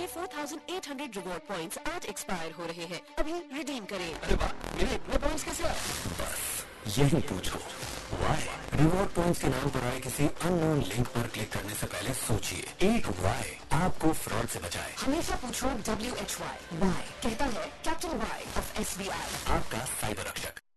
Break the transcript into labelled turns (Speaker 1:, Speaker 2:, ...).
Speaker 1: आपके 4800 reward points आज expire हो रहे हैं, अभी रिडीम करें।
Speaker 2: अरे वाह, मेरे इतने पॉइंट्स कैसे आए?
Speaker 3: बस यही पूछो वाई। रिवॉर्ड पॉइंट्स के नाम पर आए किसी अननोन लिंक पर क्लिक करने से पहले सोचिए, एक वाई आपको फ्रॉड से बचाए।
Speaker 1: हमेशा पूछो WHY। वाई कहता है कैप्टन वाई ऑफ SBI,
Speaker 3: आपका साइबर रक्षक।